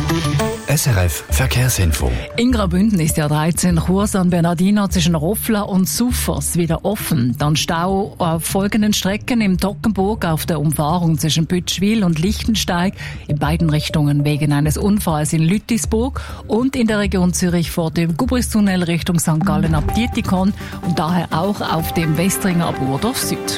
SRF Verkehrsinfo. In Graubünden ist der 13 Chur San Bernardino zwischen Roffler und Suffers wieder offen. Dann Stau auf folgenden Strecken: im Toggenburg auf der Umfahrung zwischen Bütschwil und Lichtensteig, in beiden Richtungen wegen eines Unfalls in Lüttisburg, und in der Region Zürich vor dem Gubristunnel Richtung St. Gallen ab Dietikon und daher auch auf dem Westringer ab Urdorf Süd.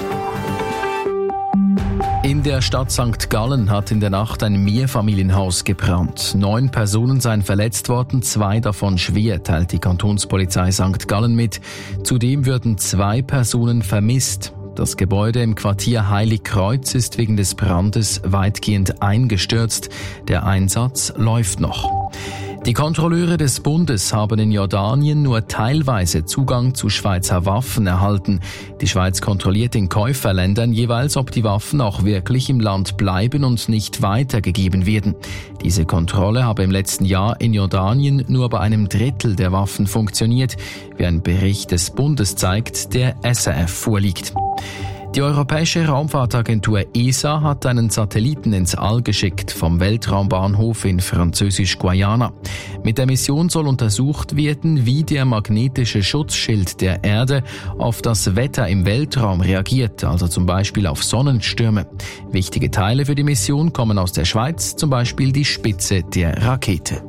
In der Stadt St. Gallen hat in der Nacht ein Mehrfamilienhaus gebrannt. 9 Personen seien verletzt worden, 2 davon schwer, teilt die Kantonspolizei St. Gallen mit. Zudem würden 2 Personen vermisst. Das Gebäude im Quartier Heiligkreuz ist wegen des Brandes weitgehend eingestürzt. Der Einsatz läuft noch. Die Kontrolleure des Bundes haben in Jordanien nur teilweise Zugang zu Schweizer Waffen erhalten. Die Schweiz kontrolliert in Käuferländern jeweils, ob die Waffen auch wirklich im Land bleiben und nicht weitergegeben werden. Diese Kontrolle habe im letzten Jahr in Jordanien nur bei einem Drittel der Waffen funktioniert, wie ein Bericht des Bundes zeigt, der SRF vorliegt. Die Europäische Raumfahrtagentur ESA hat einen Satelliten ins All geschickt vom Weltraumbahnhof in Französisch-Guayana. Mit der Mission soll untersucht werden, wie der magnetische Schutzschild der Erde auf das Wetter im Weltraum reagiert, also zum Beispiel auf Sonnenstürme. Wichtige Teile für die Mission kommen aus der Schweiz, zum Beispiel die Spitze der Rakete.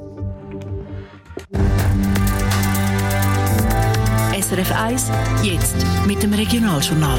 SRF 1, jetzt mit dem Regionaljournal.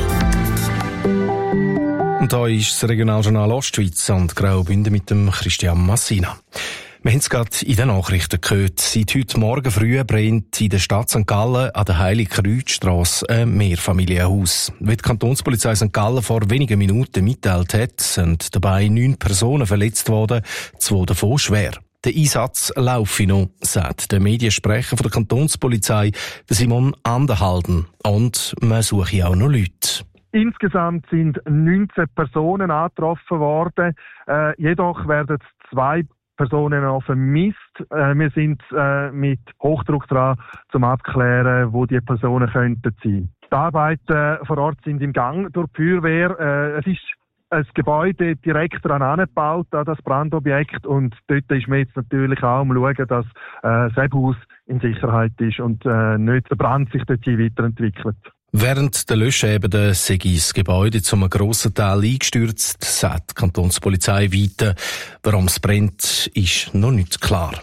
Und da ist das Regionaljournal Ostschweiz und Graubünden mit dem Christian Massina. Wir haben es gerade in den Nachrichten gehört. Seit heute Morgen früh brennt in der Stadt St. Gallen an der Heiligkreuzstrasse ein Mehrfamilienhaus. Wie die Kantonspolizei St. Gallen vor wenigen Minuten mitteilt hat, sind dabei 9 Personen verletzt worden, 2 davon schwer. Der Einsatz laufe noch, sagt der Mediensprecher von der Kantonspolizei, Simon Anderhalden. Und man suche auch noch Leute. Insgesamt sind 19 Personen angetroffen worden. Jedoch werden 2 Personen noch vermisst. Wir sind mit Hochdruck dran, zum Abklären, wo die Personen könnten sein. Die Arbeiten vor Ort sind im Gang durch die Feuerwehr. Es ist ein Gebäude direkt daran angebaut, an das Brandobjekt, und dort ist man jetzt natürlich auch am schauen, dass das Haus in Sicherheit ist und nicht der Brand sich dort weiterentwickelt. Während der Löschebene sei das Gebäude zum grossen Teil eingestürzt, sagt die Kantonspolizei weiter. Warum es brennt, ist noch nicht klar.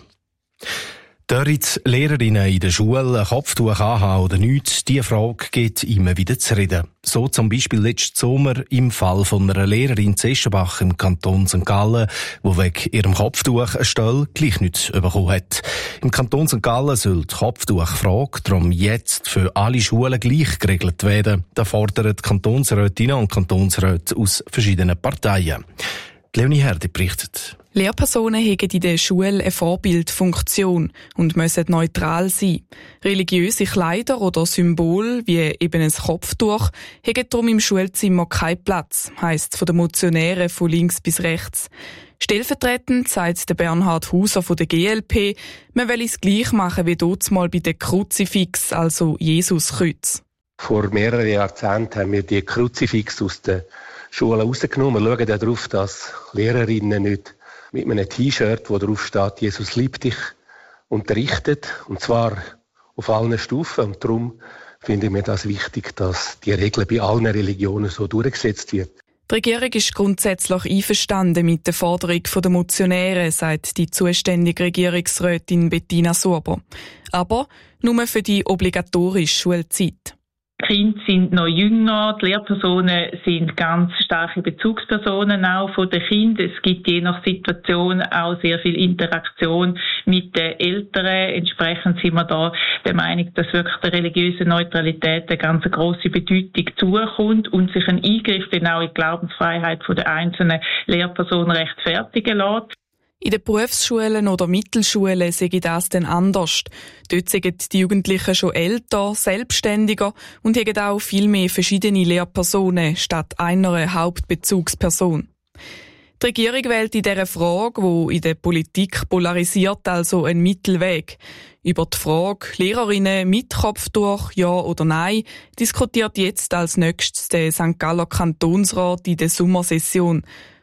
Dürfen Lehrerinnen in der Schule ein Kopftuch anhaben oder nicht? Diese Frage geht immer wieder zu reden. So zum Beispiel letzten Sommer im Fall von einer Lehrerin in Eschenbach im Kanton St. Gallen, die wegen ihrem Kopftuch eine Stelle gleich nicht bekommen hat. Im Kanton St. Gallen soll die Kopftuchfrage darum jetzt für alle Schulen gleich geregelt werden. Da fordern die Kantonsrätinnen und Kantonsräte aus verschiedenen Parteien. Leonie Herdi berichtet. Lehrpersonen haben in der Schule eine Vorbildfunktion und müssen neutral sein. Religiöse Kleider oder Symbole, wie eben ein Kopftuch, haben darum im Schulzimmer keinen Platz, heisst es von den Motionären von links bis rechts. Stellvertretend sagt der Bernhard Hauser von der GLP, man will es gleich machen wie mal bei den Kruzifix, also Jesuskreuz. Vor mehreren Jahrzehnten haben wir die Kruzifix aus den Schulen rausgenommen. Wir schauen darauf, dass Lehrerinnen nicht mit einem T-Shirt, wo drauf steht, Jesus liebt dich, unterrichtet. Und zwar auf allen Stufen. Und darum finden wir das wichtig, dass die Regel bei allen Religionen so durchgesetzt wird. Die Regierung ist grundsätzlich einverstanden mit der Forderung der Motionäre, sagt die zuständige Regierungsrätin Bettina Sorber. Aber nur für die obligatorische Schulzeit. Die Kinder sind noch jünger, die Lehrpersonen sind ganz starke Bezugspersonen auch von den Kindern. Es gibt je nach Situation auch sehr viel Interaktion mit den Eltern. Entsprechend sind wir da der Meinung, dass wirklich der religiösen Neutralität eine ganz grosse Bedeutung zukommt und sich ein Eingriff dann auch in die Glaubensfreiheit der einzelnen Lehrpersonen rechtfertigen lässt. In den Berufsschulen oder Mittelschulen sehe ich das dann anders. Dort sind die Jugendlichen schon älter, selbstständiger und haben auch viel mehr verschiedene Lehrpersonen statt einer Hauptbezugsperson. Die Regierung wählt in dieser Frage, die in der Politik polarisiert, also einen Mittelweg. Über die Frage Lehrerinnen mit Kopftuch, ja oder nein, diskutiert jetzt als nächstes der St. Galler Kantonsrat in der Sommersession.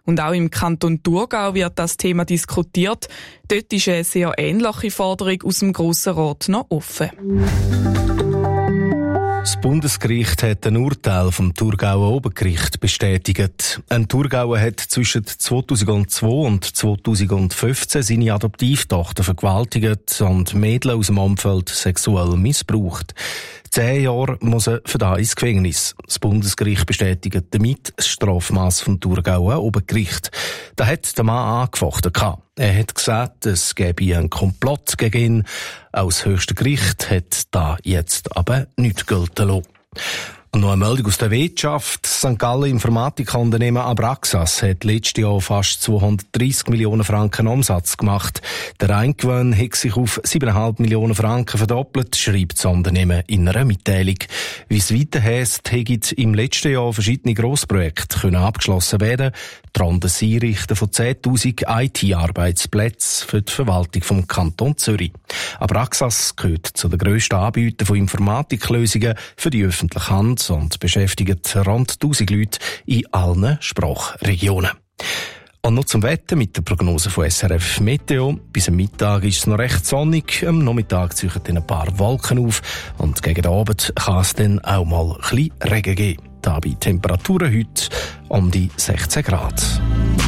Und auch im Kanton Thurgau wird das Thema diskutiert. Dort ist eine sehr ähnliche Forderung aus dem Grossen Rat noch offen. Das Bundesgericht hat ein Urteil vom Thurgauer Obergericht bestätigt. Ein Thurgauer hat zwischen 2002 und 2015 seine Adoptivtochter vergewaltigt und Mädchen aus dem Umfeld sexuell missbraucht. 10 Jahre muss er für das ins Gefängnis. Das Bundesgericht bestätigt damit das Strafmaß vom Thurgauer Obergericht. Da hat der Mann angefochten. Er hat gesagt, es gebe einen Komplott gegen ihn. Auch das höchste Gericht hat da jetzt aber nicht gelten lassen. Und noch eine Meldung aus der Wirtschaft. St. Gallen Informatikunternehmen Abraxas hat letztes Jahr fast 230 Millionen Franken Umsatz gemacht. Der Eingewinn hat sich auf 7,5 Millionen Franken verdoppelt, schreibt das Unternehmen in einer Mitteilung. Wie es weiter heisst, haben im letzten Jahr verschiedene Grossprojekte abgeschlossen werden, darunter das Einrichten von 10.000 IT-Arbeitsplätzen für die Verwaltung vom Kanton Zürich. Abraxas gehört zu den grössten Anbietern von Informatiklösungen für die öffentliche Hand und beschäftigt rund 1000 Leute in allen Sprachregionen. Und noch zum Wetter mit der Prognose von SRF Meteo. Bis am Mittag ist es noch recht sonnig, am Nachmittag ziehen ein paar Wolken auf und gegen den Abend kann es dann auch mal ein bisschen Regen geben. Da bei Temperaturen heute um die 16 Grad.